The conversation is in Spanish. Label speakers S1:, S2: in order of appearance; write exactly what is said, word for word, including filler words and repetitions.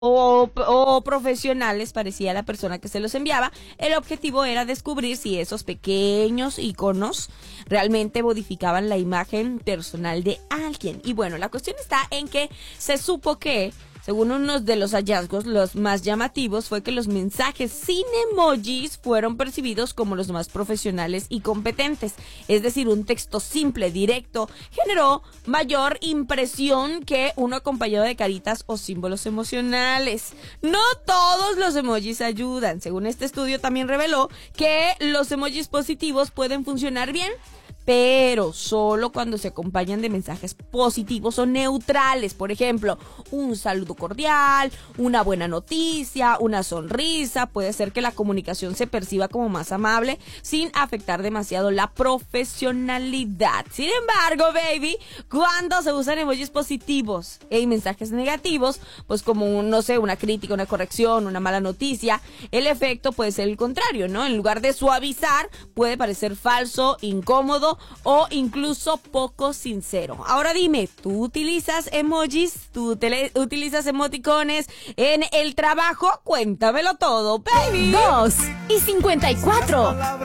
S1: O, o profesionales, parecía la persona que se los enviaba. El objetivo era descubrir si esos pequeños iconos realmente modificaban la imagen personal de alguien. Y bueno, la cuestión está en que se supo que, según uno de los hallazgos, los más llamativos fue que los mensajes sin emojis fueron percibidos como los más profesionales y competentes. Es decir, un texto simple, directo, generó mayor impresión que uno acompañado de caritas o símbolos emocionales. No todos los emojis ayudan. Según este estudio también reveló que los emojis positivos pueden funcionar bien, pero solo cuando se acompañan de mensajes positivos o neutrales. Por ejemplo, un saludo cordial, una buena noticia, una sonrisa. Puede ser que la comunicación se perciba como más amable sin afectar demasiado la profesionalidad. Sin embargo, baby, cuando se usan emojis positivos y mensajes negativos, pues como, no sé, una crítica, una corrección, una mala noticia, el efecto puede ser el contrario, ¿no? En lugar de suavizar, puede parecer falso, incómodo o incluso poco sincero. Ahora dime, ¿tú utilizas emojis? ¿Tú te utilizas emoticones en el trabajo? Cuéntamelo todo, baby.
S2: Dos y cincuenta y cuatro.